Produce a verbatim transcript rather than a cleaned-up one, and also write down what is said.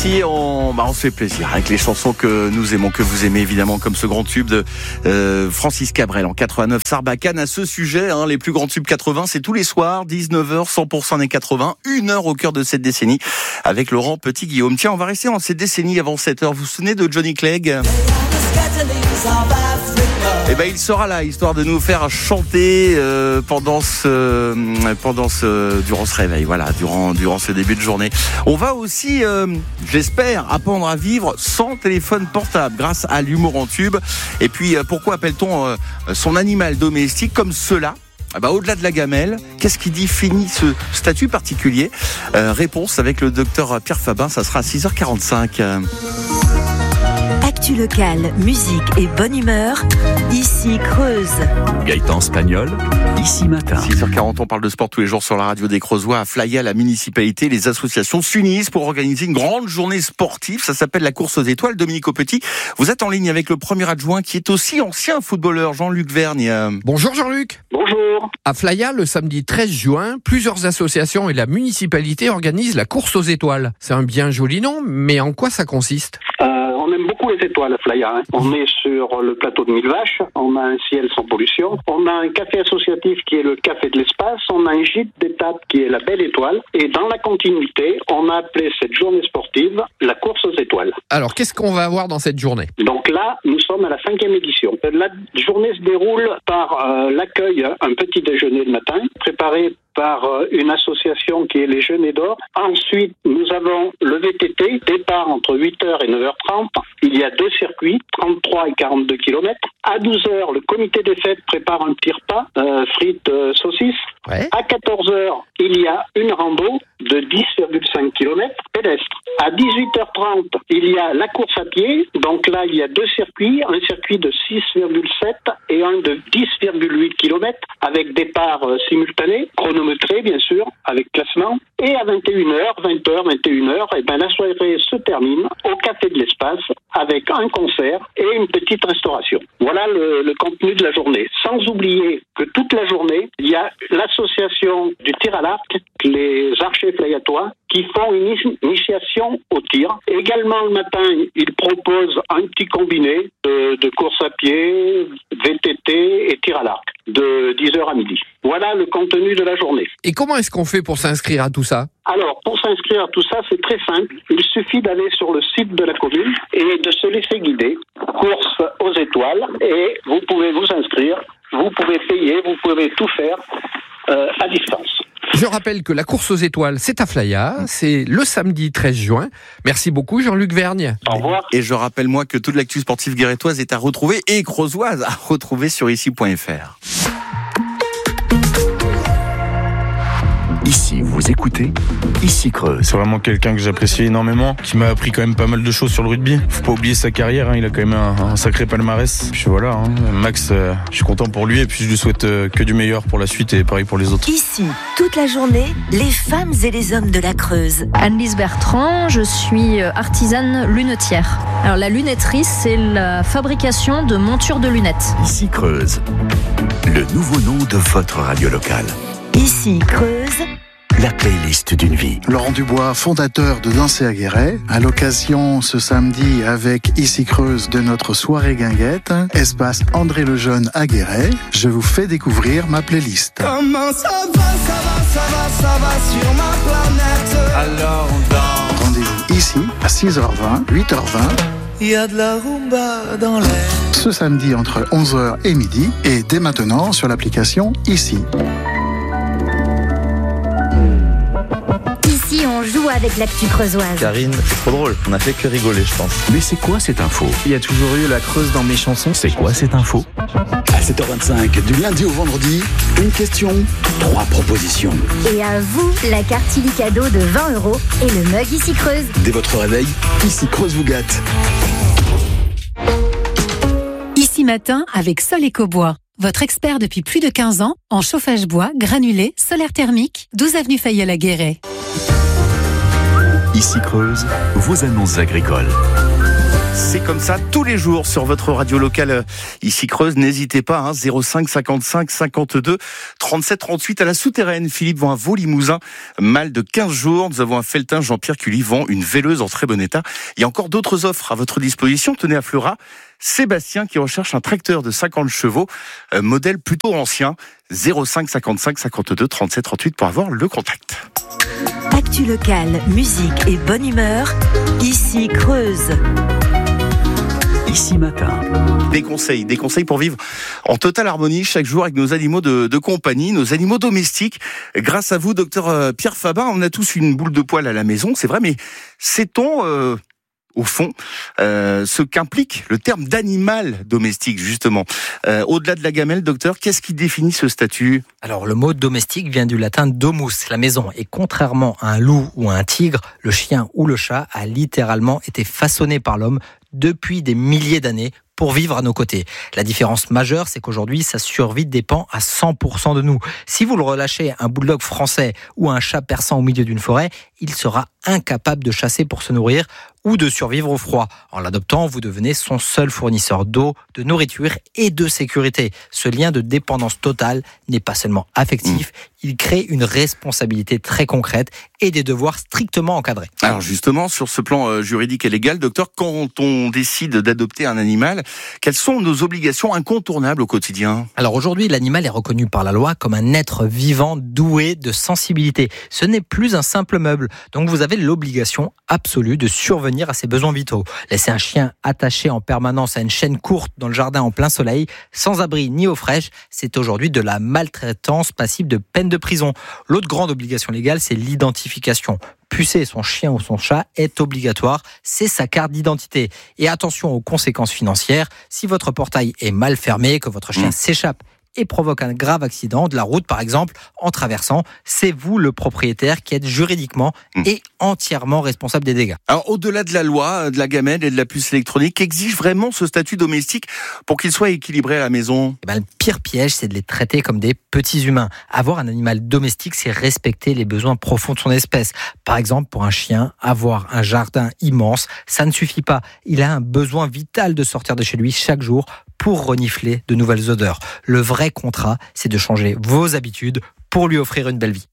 Ici, on, bah, on se fait plaisir avec les chansons que nous aimons, que vous aimez évidemment, comme ce grand tube de euh, Francis Cabrel en quatre-vingt-neuf. Sarbacane à ce sujet, hein, les plus grands tubes quatre-vingts, c'est tous les soirs, dix-neuf heures, cent pour cent années quatre-vingts, une heure au cœur de cette décennie, avec Laurent Petit-Guillaume. Tiens, on va rester dans cette décennie avant sept heures. Vous vous souvenez de Johnny Clegg ? Eh ben, il sera là, histoire de nous faire chanter euh, pendant ce, pendant ce, durant ce réveil, voilà, durant, durant ce début de journée. On va aussi, euh, j'espère, apprendre à vivre sans téléphone portable, grâce à l'humour en tube. Et puis, euh, pourquoi appelle-t-on euh, son animal domestique comme cela ? Ah bah, au-delà de la gamelle, qu'est-ce qui définit ce statut particulier ? euh, Réponse avec le docteur Pierre Fabin, ça sera à six heures quarante-cinq. Actu locale, musique et bonne humeur, ici Creuse. Gaëtan Spagnol, ici matin. six heures quarante, on parle de sport tous les jours sur la radio des Creusois. À Flaya, la municipalité, les associations s'unissent pour organiser une grande journée sportive. Ça s'appelle la course aux étoiles. Dominique Aupetit, vous êtes en ligne avec le premier adjoint qui est aussi ancien footballeur, Jean-Luc Vergne. Bonjour Jean-Luc. Bonjour. À Flaya, le samedi treize juin, plusieurs associations et la municipalité organisent la course aux étoiles. C'est un bien joli nom, mais en quoi ça consiste ? Euh, on aime beaucoup les étoiles à Flaya. Hein. On est sur le plateau de Mille Vaches, on a un ciel sans pollution, on a un café associatif qui est le Café de l'Espace, on a un gîte d'étape qui est la Belle Étoile, et dans la continuité, on a appelé cette journée sportive la course aux étoiles. Alors, qu'est-ce qu'on va avoir dans cette journée ? Donc là, nous sommes à la cinquième édition. La journée se déroule par euh, l'accueil, un petit déjeuner le matin, préparé par une association qui est les Jeunets d'Or. Ensuite, nous avons le V T T, départ entre huit heures et neuf heures trente. Il y a deux circuits, trente-trois et quarante-deux kilomètres. À douze heures, le comité des fêtes prépare un petit repas, euh, frites, euh, saucisses. Ouais. À quatorze heures, il y a une rando de dix virgule cinq kilomètres pédestre. À dix-huit heures trente, il y a la course à pied. Donc là, il y a deux circuits, un circuit de six virgule sept et un de dix virgule huit kilomètres avec départ euh, simultané, chronométré bien sûr, avec classement. Et à vingt et une heures, vingt heures, vingt et une heures, et ben la soirée se termine au Café de l'Espace avec un concert et une petite restauration. Voilà le, le contenu de la journée. Sans oublier que toute la journée, il y a l'association du tir à l'arc, les archers flayatois, qui font une initiation au tir. Également le matin, ils proposent un petit combiné de, de course à pied, V T T et tir à l'arc, de dix heures à midi. Voilà le contenu de la journée. Et comment est-ce qu'on fait pour s'inscrire à tout ça ? Alors, pour s'inscrire à tout ça, c'est très simple. Il suffit d'aller sur le site de la commune et de se laisser guider. Course aux étoiles. Et vous pouvez vous inscrire, vous pouvez payer, vous pouvez tout faire euh, à distance. Je rappelle que la course aux étoiles, c'est à Flaya, c'est le samedi treize juin. Merci beaucoup Jean-Luc Vergne. Au revoir. Et je rappelle moi que toute l'actu sportive guérétoise est à retrouver et creusoise à retrouver sur ici point f r. Ici, vous écoutez, ici Creuse. C'est vraiment quelqu'un que j'apprécie énormément, qui m'a appris quand même pas mal de choses sur le rugby. Faut pas oublier sa carrière, hein, il a quand même un, un sacré palmarès. Puis voilà, hein, Max, euh, je suis content pour lui et puis je lui souhaite euh, que du meilleur pour la suite et pareil pour les autres. Ici, toute la journée, les femmes et les hommes de la Creuse. Anne-Lise Bertrand, je suis artisane lunetière. Alors la lunetterie, c'est la fabrication de montures de lunettes. Ici Creuse, le nouveau nom de votre radio locale. Ici Creuse, la playlist d'une vie. Laurent Dubois, fondateur de Danser à Guéret. À l'occasion, ce samedi, avec Ici Creuse de notre soirée guinguette, espace André Lejeune à Guéret, je vous fais découvrir ma playlist. Comment ça va, ça va, ça va, ça va sur ma planète. Alors on danse. Rendez-vous ici à six heures vingt, huit heures vingt. Il y a de la rumba dans l'air. Ce samedi entre onze heures et midi et dès maintenant sur l'application Ici. Ici, on joue avec l'actu creusoise. Karine, c'est trop drôle. On a fait que rigoler, je pense. Mais c'est quoi cette info ? Il y a toujours eu la Creuse dans mes chansons. C'est quoi cette info ? À sept heures vingt-cinq, du lundi au vendredi, une question, trois propositions. Et à vous, la carte illicado de vingt euros et le mug Ici Creuse. Dès votre réveil, Ici Creuse vous gâte. Ici matin avec Sol Ecobois. Votre expert depuis plus de quinze ans en chauffage bois, granulé, solaire thermique, douze avenue Fayeul à Guéret. Ici Creuse, vos annonces agricoles. C'est comme ça tous les jours sur votre radio locale ici Creuse. N'hésitez pas, hein, zéro cinq cinquante-cinq cinquante-deux trente-sept trente-huit à la souterraine. Philippe vend un veau limousin mâle de quinze jours. Nous avons un feltin, Jean-Pierre Cully vend une véleuse en très bon état. Il y a encore d'autres offres à votre disposition. Tenez à Fleurat, Sébastien qui recherche un tracteur de cinquante chevaux, euh, modèle plutôt ancien. zéro cinq cinquante-cinq cinquante-deux trente-sept trente-huit pour avoir le contact. Actu locale, musique et bonne humeur, ici Creuse. Ici Matin. Des conseils, des conseils pour vivre en totale harmonie chaque jour avec nos animaux de, de compagnie, nos animaux domestiques. Grâce à vous, docteur Pierre Fabar, on a tous une boule de poil à la maison, c'est vrai, mais sait-on... Euh au fond, euh, ce qu'implique le terme d'animal domestique, justement. Euh, au-delà de la gamelle, docteur, qu'est-ce qui définit ce statut ? Alors, le mot domestique vient du latin domus, la maison. Et contrairement à un loup ou à un tigre, le chien ou le chat a littéralement été façonné par l'homme depuis des milliers d'années pour vivre à nos côtés. La différence majeure, c'est qu'aujourd'hui, sa survie dépend à cent pour cent de nous. Si vous le relâchez à un bulldog français ou à un chat persan au milieu d'une forêt, il sera incapable de chasser pour se nourrir ou de survivre au froid. En l'adoptant, vous devenez son seul fournisseur d'eau, de nourriture et de sécurité. Ce lien de dépendance totale n'est pas seulement affectif, mmh. il crée une responsabilité très concrète et des devoirs strictement encadrés. Alors justement, sur ce plan euh, juridique et légal, docteur, quand on décide d'adopter un animal, quelles sont nos obligations incontournables au quotidien ? Alors aujourd'hui, l'animal est reconnu par la loi comme un être vivant doué de sensibilité. Ce n'est plus un simple meuble, donc vous avez l'obligation absolue de survenir à ses besoins vitaux. Laisser un chien attaché en permanence à une chaîne courte dans le jardin en plein soleil, sans abri ni eau fraîche, c'est aujourd'hui de la maltraitance passible de peine de prison. L'autre grande obligation légale, c'est l'identification. Pucer son chien ou son chat est obligatoire, c'est sa carte d'identité. Et attention aux conséquences financières, si votre portail est mal fermé, que votre chien mmh. s'échappe et provoque un grave accident de la route, par exemple, en traversant, c'est vous le propriétaire qui êtes juridiquement mmh. et entièrement responsable des dégâts. Alors, au-delà de la loi, de la gamelle et de la puce électronique, qu'exige vraiment ce statut domestique pour qu'il soit équilibré à la maison ? Eh ben, le pire piège, c'est de les traiter comme des petits humains. Avoir un animal domestique, c'est respecter les besoins profonds de son espèce. Par exemple, pour un chien, avoir un jardin immense, ça ne suffit pas. Il a un besoin vital de sortir de chez lui chaque jour pour renifler de nouvelles odeurs. Le vrai contrat, c'est de changer vos habitudes pour lui offrir une belle vie.